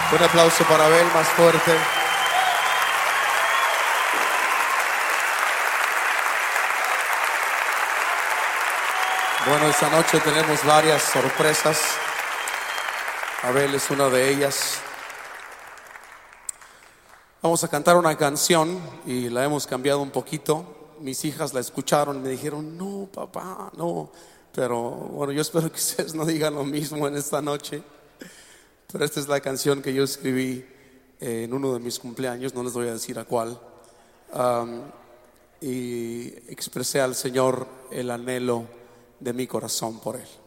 Un aplauso para Abel, más fuerte. Bueno, esta noche tenemos varias sorpresas. Abel es una de ellas. Vamos a cantar una canción y la hemos cambiado un poquito. Mis hijas la escucharon y me dijeron: no, papá, no. Pero bueno, yo espero que ustedes no digan lo mismo en esta noche. Pero esta es la canción que yo escribí en uno de mis cumpleaños, no les voy a decir a cuál. Y expresé al Señor el anhelo de mi corazón por Él.